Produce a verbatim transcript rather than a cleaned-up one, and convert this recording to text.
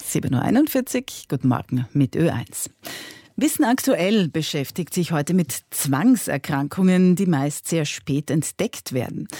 sieben Uhr einundvierzig, guten Morgen mit Ö eins. Wissen aktuell beschäftigt sich heute mit Zwangserkrankungen, die meist sehr spät entdeckt werden.